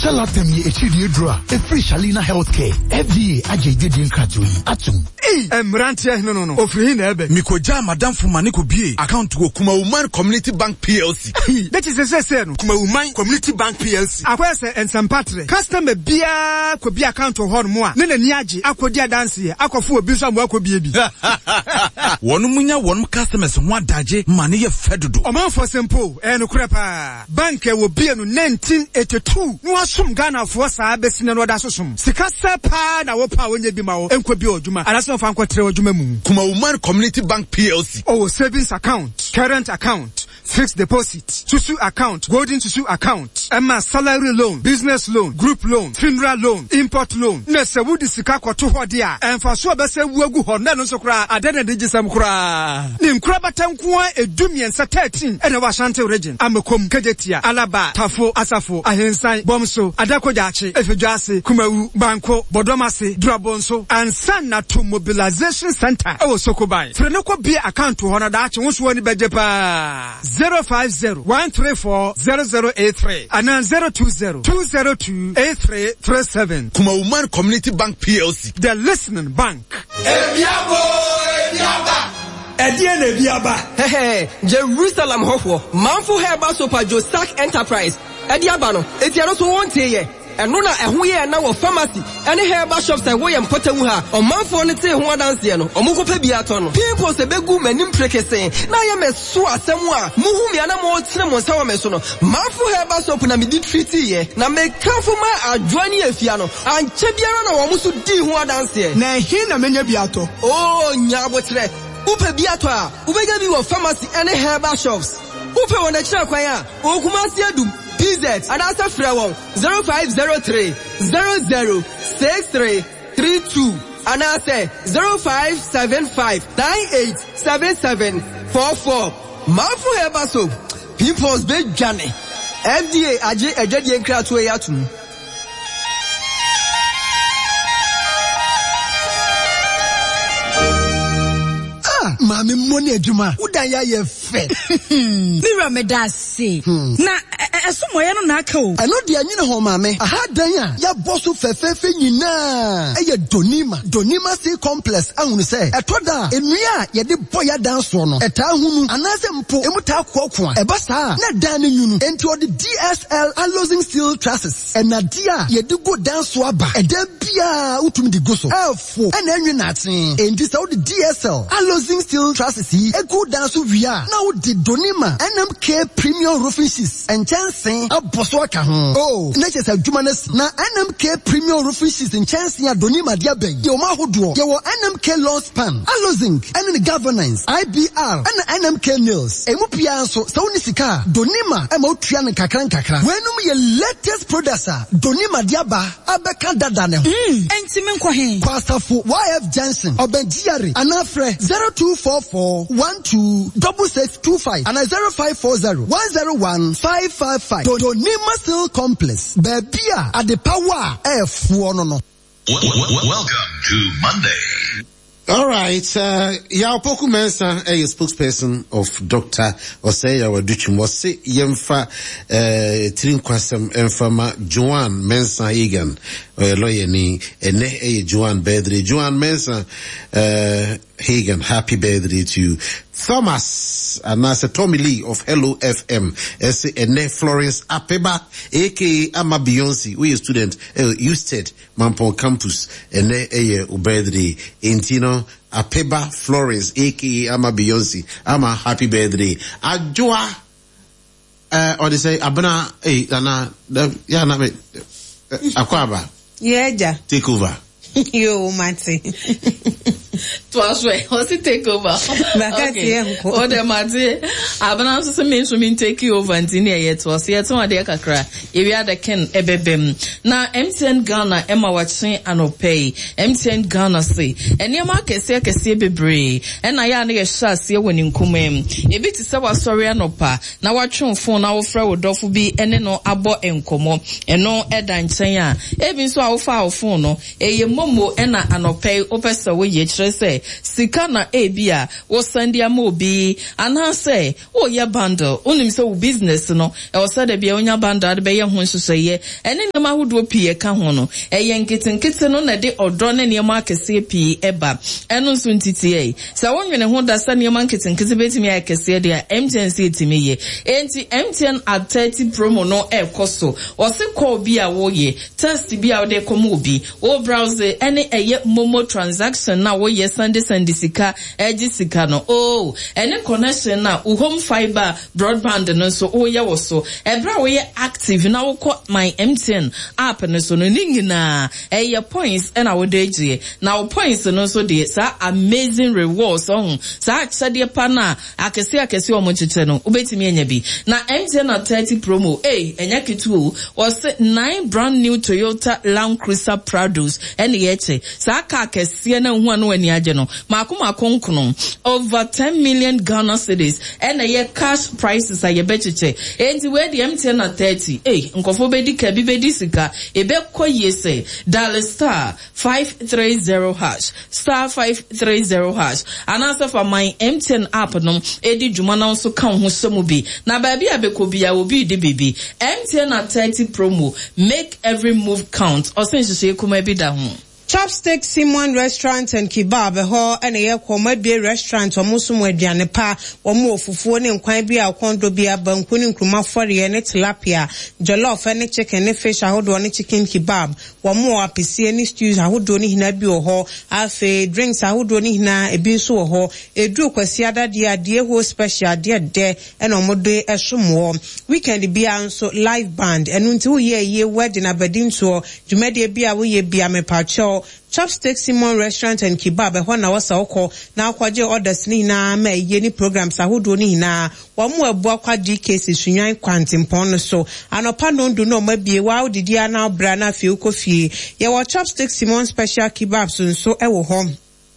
Shalatem ye echidi dra. E free Shalina Healthcare. FDA ajeje din kratui. Atum. Mrantie no. Ofri na ebe. Mikoja madam Fumani ko bie account go Kuma Woman Community Bank PLC. That is say no. Kuma Woman Community Bank PLC. Akwese ensempatre. Customer bia ko bia account ho no mo a. Ne nani age akodi adanse ye. Akofo obi so amwa ko bie bi. Wonu munya wonu customers ho adaje mane ye fedodo. Omanfo simple no krepa. Bank e wo bie no 1982. No asum Ghana fo saa besine no da sosum. Sika sepa na wo pa wonye bi ma wo. Enko bi odwuma. Anaso fa nko tre odwuma mu. Kuma Woman Community Bank PLC. Oh, savings account, current account, fixed deposit, Susu account, golden Susu account, Emma salary loan, business loan, group loan, funeral loan, import loan. Nese wudi sika kwa tu hodia. Enfasua bese wuegu honda nso kura adene digisam kura. Ni mkura batankuwa edumiensa 13 ene Washante region. Amekom Kejetia, Alaba, Tafo, Asafo, Ahensai, Bomso, Adako Jachi, Efejuase, Kumewu, Banko, Bodomasi, Drabonso, and Sana to Mobilization Center. Oh, Sokobai. Frenoko be account to honor that you want bejepa 050-134-0083 and 020-202-8337. Kuma Woman Community Bank PLC. The listening bank. Hey, Jerusalem Hofwo, Manfo Herba Sopa Josak Enterprise. Ediabano, Etiano so won't ye. And no na ehuye na wo pharmacy any herbal shops I way empotemu ha o manfo ne te ho dance ye no o muko pa biato no people se begu manim prekese na ye meso asem a muhu me na mo tire mo nsawa me so no manfo herbal shop na me di treat ye na me kanfo ma adwani afia no anche biara na wo muso di ho dance ye na he na menya biato oh nyabo tire upe biato a ubega bi wo pharmacy any herbal shops upe wona kira kwan a o kuma si adum PZ and answer freeway 0503 006332 and answer 0575 987744. Manfo Herba Soap. Pimples big journey. FDA aje ejedi enkra to yatum. Mami money adwuma udan ya ye fe Mira medase na esomo ye no na aka o eno de anyine ho mami aha dan a ya boso fefefe nyina eye donima C complex ahunu se etoda enua ye de boya dan so no eta hunu anase mpo emuta kokko a eba saa na dan ne nyunu enti o de DSL alloying steel trusses enadia ye de go dan so aba eda bia utumi de go so elfo ena enwe na aten enti se o de DSL alloying steel trusses yi egu dan so wia na o de donima NMK premium roofing sheets and chancing aboso aka ho oh na chese adwuma na NMK premium roofing sheets and chancing donima dia ben ye o ma hodo ye wo NMK lawn span alloying and the governance IBR and NMK nails emu pia so se oni sika donima e ma otua ne kakran wenum ye latest products donima dia ba abeka dada ne ho enti me nkwa he Kwasafo YF Johnson obenjiare anafre 0244126625 and 0540-101-555. Donima Steel Complex. Bebia at the power F1. Welcome to Monday. All right, Yaopoku Mensa, a spokesperson of Dr. Oseya Waduchim was say Yemfa Trinquasam Enfama Joan Mensa Egan, lawyer ni ene Joan Bedri. Joan Mensa Hagan, happy birthday to you. Thomas Anasa Tommy Lee of Hello FM S ene Florence Apeba aka Ama Beyonce, we a student Usted Mampon campus ene birthday Intino Apeba Florence aka Ama Beyonce Ama happy birthday Ajua or they say Abana Ana ya na me Akwaba yeah take over yo Mati Twaswe, what's it take over? Okay. Oh, the Mati, Abana so means to take you over and in yet was yet one day kakra. If you had a ken ebebem. Now MTN Ghana Emma watching and pay. MTN Ghana say. And your market say ke see bebre. And I ya na sha see when in kumem. E bit is our sorry anopa. Na watchon phone na ofra wo dofo bi ene no abo enkomo. Eno eda nchen ya. E bi so awofa phone no. E ye mo momo ena anope opesa wo ye kire say sika na ebia wo send ya mo bi ana say wo ye bundle onim say wo business no e wo say da bia onya bundle de be ye ho hyehyeye ene ne ma hodo pie ka ho no eye nkete no na de odo ne ne ma akese pie eba eno nso ntiti sa wonwene ho da sa ne ma nkete betimi akese de MTN etimi ye enti MTN at 30 promo no e koso o se call bi a wo ye test bi a de komo bi o browse any eye momo transaction na wo ye send sika eji sika no oh any connection na home fiber broadband no so o ye wo so ebra wo ye active na wo call my MTN app no so no nyina eye points and I would age now points no so de sa amazing rewards on sa chade pa na akese o mo chiche no ubetimi enya bi na MTN at 30 promo enya kitu was 9 brand new Toyota Land Cruiser Prados ene yeche sa aka kese na hu anu ani age no makoma konkono over 10 million Ghana cedis ene ye cash prices aye bechiche enti we the MTN at 30 nkofo bedi ka bi bedi sika ebe koye se dial star 530 hash star 530 hash and answer for my MTN app no edi juma na so kan ho somu bi na ba bia bekobia obi de bibi MTN at 30 promo make every move count osenhye kuma bi da ho Chopstick Simon Restaurant and Kebab ho ene ye kwoma bi restaurant omuso mu aduane pa omo ofufuo ne nkwan bi akondo bi abanku ne nkruma fore ne tilapia jollof ne chicken ne fish ahodo ne chicken kebab omo apese ne stews ahodo ne hina bi ho afe drinks ahodo ne hina ebi nso ho edu kwasi adade ade ho special de ene omodo esomo weekend bi anso live band enu nti wo ye wedding abadin so dwumade bi a wo ye bia mepacho Chopstick Simon Restaurant and Kebab ho na wasa okọ na akwaje orders ni na ma ye ni programs ahodo ni na wo mo abu akwadi cases sunyan kwantimpon no so anopa no ndu no mabie wa odidi ana bra na fie ukofie ye wo Chopstick Simon special kebabs nso e wo ho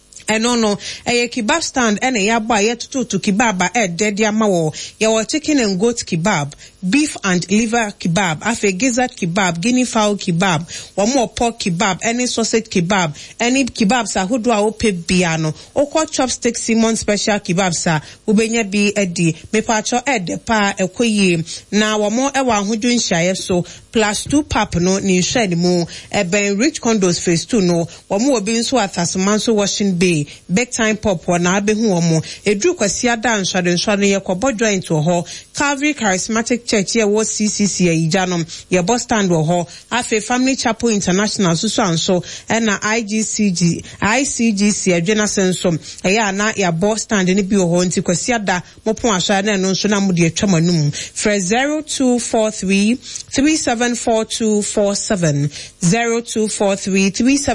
no eye kebab stand ene ya ba ye tutu kebab dead ya mawo ye wo chicken and goat kebab beef and liver kebab afe gizzard kebab guinea fowl kebab one more pork kebab any sausage kebab any kebabs ahodo a ope bia no okwa Chopstick Simon special kebabs a ubenya bi edi mepacho de pa ekoyi na one more ewa ahodo nhyaye so +2 pap no ni nhwade mu ben rich condos phase 2 no one more obi nso atasomanso washing bay big time pop na abehu omo edru kwasi ada nhwade ye kwabo joint ho Calvary Charismatic Church ye wo CCC Ijanom ye bus stand wo ho afe Family Chapel International so anso na ICGC adwena senso eya na ya bus stand ni bi wo ho nti kwasi ada mopon ahwa na no nso na mo de atwamanum for 0243 374247 0243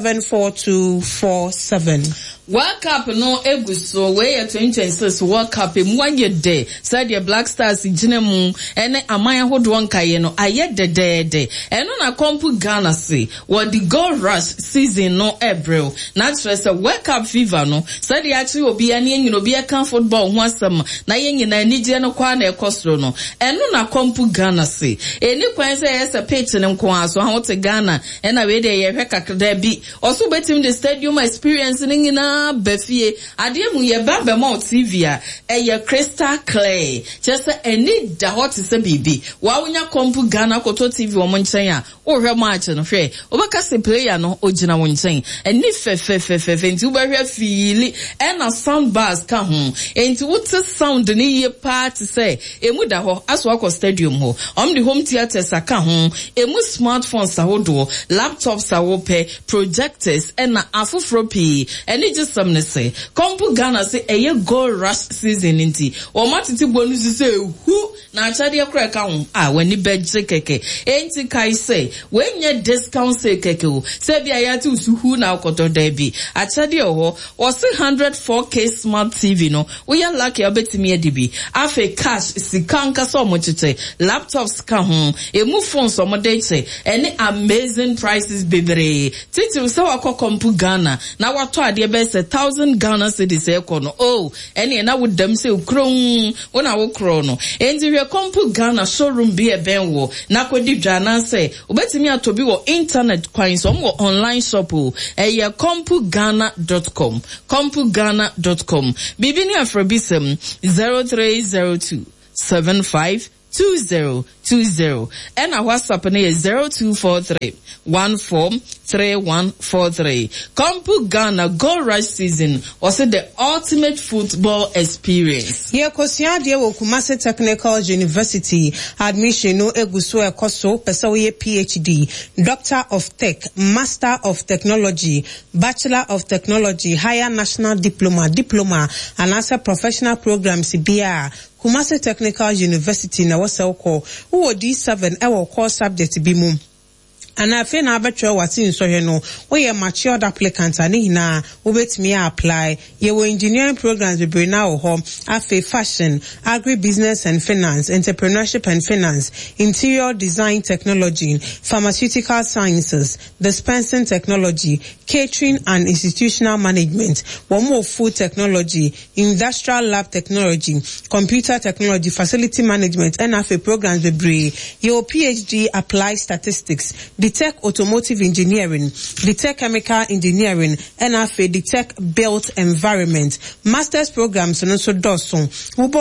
374247 World Cup no eguso we 2026 World Cup mwanye de said the Black Stars jinemu ene amaya hodo nkaye no aye de eno na kompu Ghana se what the gold rush season no April na stress World Cup fever no said the actually obi ani nyino obi aka football ho asem na ye nyina anije no kwa na ekosro no eno na kompu Ghana se eni kwan se yes pitch ne nko aso ha wote Ghana ena we de ye hwe kakra bi oso betim the stadium experience ni nyina befie ade mu ye ba mo TV a eye crystal clear just any da hot se bibi wa wonya kompu Ghana koto TV wo nchen a wo hwe match no hwe obaka se player no ogina wo nchen eni fe nti wo ba hwe feel na sound bars ka ho enti wo te sound ni ye part say emu da ho aso akọ stadium ho the home theaters aka ho emu smartphones ahodo laptops awope projectors na afofropi eni some say kompu Ghana say eye gold rush season nti o matiti bonus say hu na achade ekra ka ho wani beje keke enti kai say when ye discount say keke o say bia ya ti usuhu na okoto da bi achade ho was 104K smart TV no we ya lucky obetimi edibi afa cash sikanka so mo chiche laptops ka ho emu phones o mo dey say any amazing prices bebre titi so akọ kompu Ghana na wato ade be just 1,000 Ghana cedis ekono. Oh, any na would them say kron when I will chrono. And if you compu Ghana showroom be a benwo, na kwedi jana say, ubetimi atobi wo internet coins or online shop ya compugana.com. compugana.com. Bibini afrobisem 0302 752020 and our WhatsApp is 0243 143143. Compu Ghana Gold Rush season was the ultimate football experience. Ye kosiade wo Kumasi Technical University admission no eguso ekoso pesa ye PhD, Doctor of Tech, Master of Technology, Bachelor of Technology, Higher National Diploma, and as a professional programs BR. Kumasi Technical University na wasa uko uwo D7 ewo core subject bimu. And I feel na betro wati nsohwe no we matured applicant ani na ubetimi apply ye wo engineering programs be na ho afi fashion, agribusiness and finance, entrepreneurship and finance, interior design technology, pharmaceutical sciences, dispensing technology, catering and institutional management, one more food technology, industrial lab technology, computer technology, facility management and afi programs be your PhD applied statistics, the tech automotive engineering, the tech chemical engineering, and the tech built environment. Master's programs and also doson.